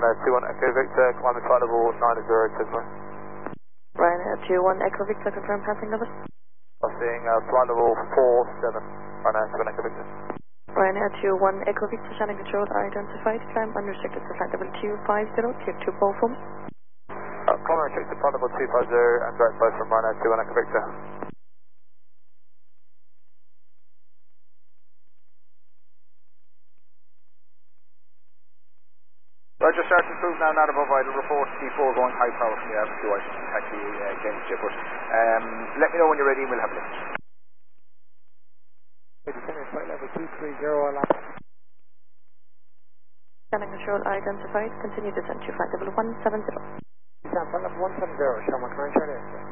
21 Echo Victor, climbing flight level 90, Tisman. Ryanair 21 Echo Victor, confirm passing level. I'm seeing flight level 47, Ryanair 21 Echo Victor. Ryanair 21 Echo Victor, channel control identified, climb unrestricted to flight level 250, clear to Bochum. Climb unrestricted, flight level 250, and direct flight from Ryanair 21 Echo Victor. Roger, start to prove now, not above idle report, C4 going high power from the altitude, I should actually change it, but let me know when you're ready and we'll have a look. Descending flight level 230 lap. Channel control identified, continue descent to flight level 170. Descend flight level 170, Sherman, can I try this?